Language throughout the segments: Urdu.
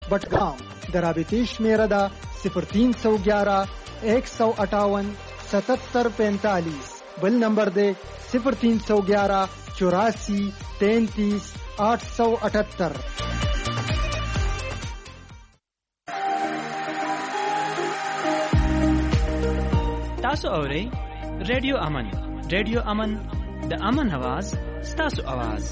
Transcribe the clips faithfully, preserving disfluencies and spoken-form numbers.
بٹگام درابطیش میردا صفر تین سو گیارہ ایک سو اٹھاون ستہتر پینتالیس بل نمبر دے صفر تین سو گیارہ چوراسی تینتیس آٹھ سو اٹھہتر. تاسو اورئ ریڈیو امن ریڈیو امن د امن आवाज ستاسو आवाज.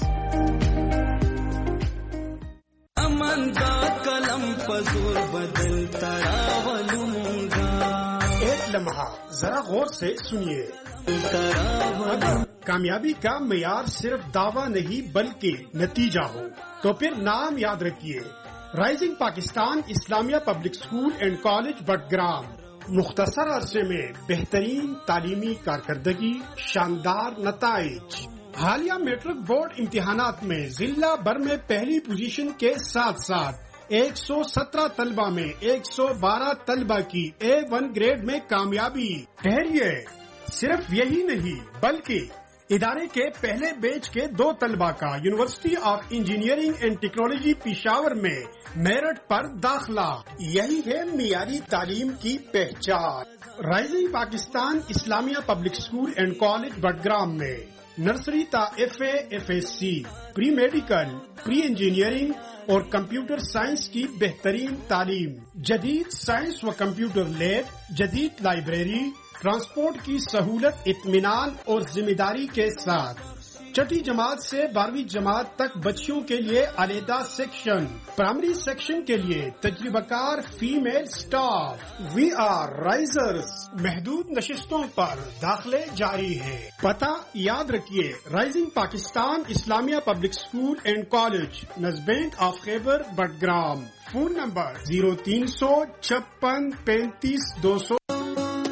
امن دا کلم پزور بدل تراولونگا. ایک لمحہ ذرا غور سے سنیے. اگر کامیابی کا معیار صرف دعویٰ نہیں بلکہ نتیجہ ہو تو پھر نام یاد رکھیے، rising Pakistan Islamia public school and college Battagram. مختصر عرصے میں بہترین تعلیمی کارکردگی، شاندار نتائج. حالیہ میٹرک بورڈ امتحانات میں ضلع بھر میں پہلی پوزیشن کے ساتھ ساتھ ایک سو سترہ طلبہ میں ایک سو بارہ طلبہ کی اے ون گریڈ میں کامیابی. ٹھہریے، صرف یہی نہیں بلکہ ادارے کے پہلے بیچ کے دو طلبہ کا university of engineering and technology Peshawar میں میرٹ پر داخلہ. یہی ہے معیاری تعلیم کی پہچان. Rising Pakistan Islamia public school and college Battagram میں نرسری تا F A F S C, pre medical, pre engineering اور کمپیوٹر سائنس کی بہترین تعلیم. جدید سائنس و کمپیوٹر لیب، جدید لائبریری، ٹرانسپورٹ کی سہولت، اطمینان اور ذمہ داری کے ساتھ. چھٹی جماعت سے بارہویں جماعت تک بچیوں کے لیے علیحدہ سیکشن. پرائمری سیکشن کے لیے تجربہ کار female staff. We are Risers. محدود نشستوں پر داخلے جاری ہیں. پتہ یاد رکھیے، rising Pakistan Islamia public school and college, نزبینک of Khyber Battagram. Phone number zero تین سو چھپن پینتیس دو سو